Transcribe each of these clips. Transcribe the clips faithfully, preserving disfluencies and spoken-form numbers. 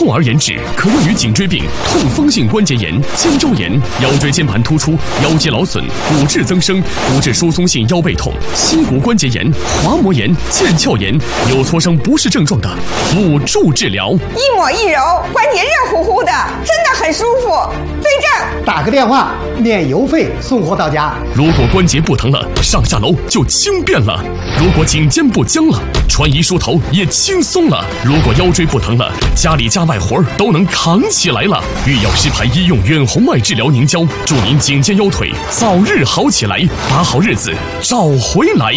痛而言止，可用于颈椎病、痛风性关节炎、肩周炎、腰椎间盘突出、腰肌劳损、骨质增生、骨质疏松性腰背痛、膝骨关节炎、滑膜炎、腱鞘炎、扭挫伤不适症状的辅助治疗。 一抹一揉，关节热乎乎的，真的很舒服。对症， 打个电话，免邮费送货到家。 如果关节不疼了，上下楼就轻便了；如果颈肩不僵了，穿衣梳头也轻松了；如果腰椎不疼了，家里家外活儿都能扛起来了。玉药师牌医用远红外治疗凝胶，祝您颈肩腰腿早日好起来，把好日子找回来。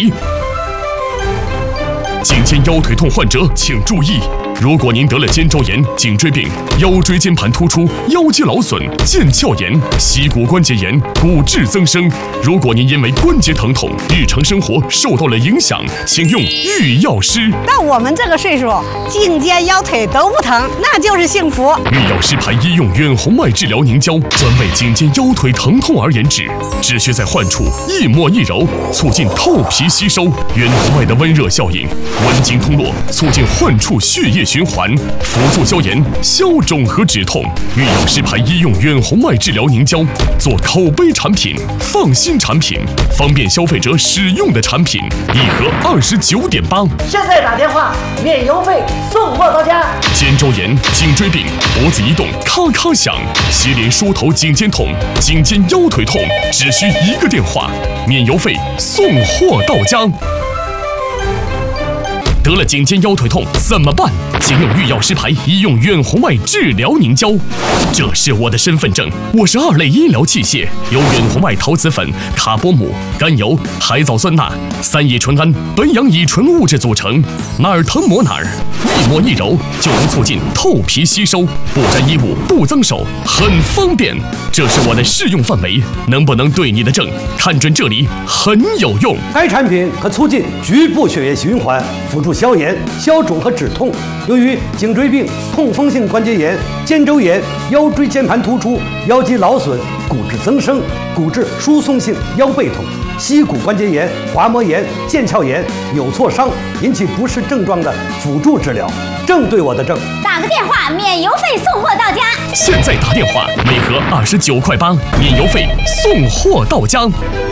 颈肩腰腿痛患者请注意，如果您得了肩周炎、颈椎病、腰椎间盘突出、腰肌劳损、腱鞘炎、膝骨关节炎、骨质增生，如果您因为关节疼痛，日常生活受到了影响，请用玉药师。 到我们这个岁数，颈肩腰腿都不疼，那就是幸福。 玉药师牌医用远红外治疗凝胶，专为颈肩腰腿疼痛而研制，只需在患处一抹一揉，促进透皮吸收；远红外的温热效应，温经通络，促进患处血液循环，辅助消炎、消肿和止痛。玉药师牌医用远红外治疗凝胶，做口碑产品、放心产品、方便消费者使用的产品，一盒二十九点八。 现在打电话，免邮费送货到家。 肩周炎、颈椎病、脖子移动咔咔响，接连梳头颈肩痛、颈肩腰腿痛，只需一个电话，免邮费送货到家。得了颈肩腰腿痛怎么办？请用玉药师牌医用远红外治疗凝胶。这是我的身份证，我是二类医疗器械，由远红外陶瓷粉、卡波姆、甘油、海藻酸钠、三乙醇胺、苯氧乙醇物质组成，哪儿疼抹哪儿，一抹一揉就能促进透皮吸收，不沾衣物，不脏手，很方便。这是我的适用范围，能不能对你的症？看准这里很有用。 该产品可促进局部血液循环，辅助消炎、消肿和止痛。由于颈椎病、痛风性关节炎、肩周炎、腰椎间盘突出、腰肌劳损、骨质增生、骨质疏松性腰背痛、膝骨关节炎、滑膜炎、腱鞘炎、扭挫伤引起不适症状的辅助治疗，正对我的症。 打个电话，免邮费送货到家。 现在打电话，每盒二十九块八，免邮费送货到家。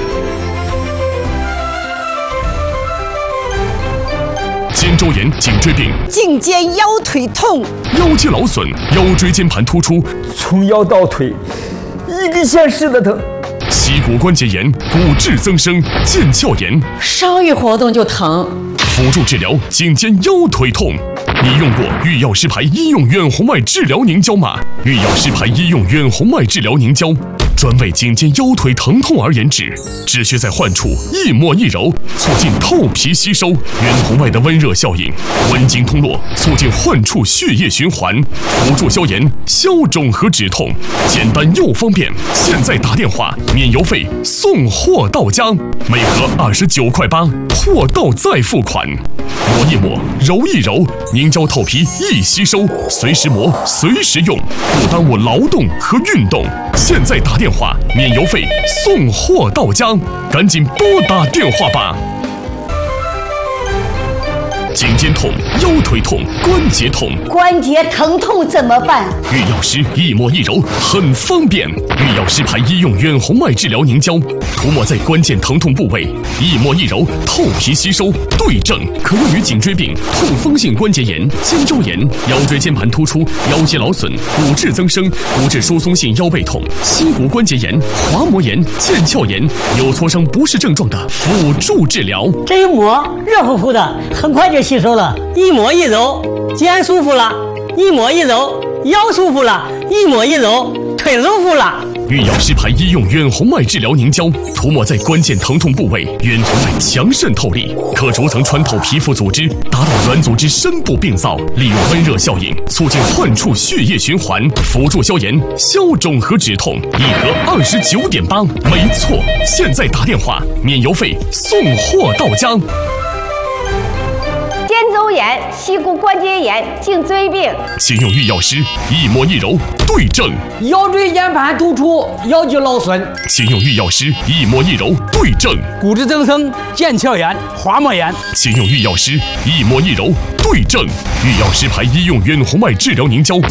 肩周炎、颈椎病、 颈肩腰腿痛、 腰肌劳损、腰椎间盘突出， 从腰到腿，一个县市的疼。 膝骨关节炎、骨质增生、腱鞘炎， 稍一活动就疼。 辅助治疗颈肩腰腿痛。你用过玉药师牌医用远红外治疗凝胶吗？玉药师牌医用远红外治疗凝胶，专为颈肩腰腿疼痛而研制，只需在患处一抹一揉，促进透皮吸收；远红外的温热效应，温经通络，促进患处血液循环，辅助消炎、消肿和止痛，简单又方便。现在打电话，免邮费送货到家，每盒二十九块八，货到再付款。抹一抹，揉一揉，凝胶透皮易吸收，随时磨，随时用，不耽误劳动和运动。现在打电话，免邮费送货到家，赶紧拨打电话吧。颈肩痛、腰腿痛、关节痛， 关节疼痛怎么办？ 玉药师一抹一揉很方便。玉药师牌医用远红外治疗凝胶，涂抹在关键疼痛部位，一抹一揉透皮吸收，对症，可用于颈椎病、痛风性关节炎、肩周炎、腰椎间盘突出、腰肌劳损、骨质增生、骨质疏松性腰背痛、膝骨关节炎、滑膜炎、腱鞘炎、扭挫伤不适症状的辅助治疗。 这一抹热乎乎的，很快就吸收了，一抹一揉，肩舒服了；一抹一揉，腰舒服了；一抹一揉，腿舒服了。 玉药师牌医用远红外治疗凝胶，涂抹在关键疼痛部位，远红外强渗透力，可逐层穿透皮肤组织，达到软组织深部病灶，利用温热效应，促进患处血液循环，辅助消炎、消肿和止痛，一盒二十九点八，没错。现在打电话，免邮费送货到家。 肩周炎、膝骨关节炎、颈椎病， 请用玉药师一抹一揉对症； 腰椎间盘突出、腰肌劳损， 请用玉药师一抹一揉对症； 骨质增生、腱鞘炎、滑膜炎， 请用玉药师一抹一揉对症。玉药师牌医用远红外治疗凝胶，